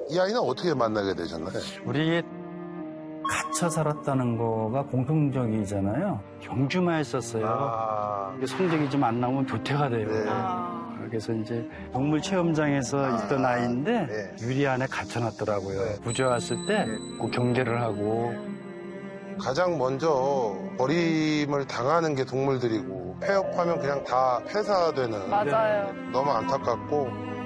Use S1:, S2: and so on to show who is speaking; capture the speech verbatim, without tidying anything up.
S1: 이 아이는 어떻게 만나게 되셨나요?
S2: 우리 갇혀 살았다는 거가 공통적이잖아요. 경주만 했었어요.
S1: 아...
S2: 성적이 좀 안 나오면 도태가 돼요.
S1: 네.
S2: 아... 그래서 이제 동물 체험장에서
S1: 아...
S2: 있던 아이인데
S1: 네.
S2: 유리 안에 갇혀놨더라고요.
S1: 네.
S2: 구조 왔을 때 그 경계를 하고.
S1: 가장 먼저 버림을 당하는 게 동물들이고 폐업하면 그냥 다 폐사되는.
S3: 맞아요.
S1: 너무 안타깝고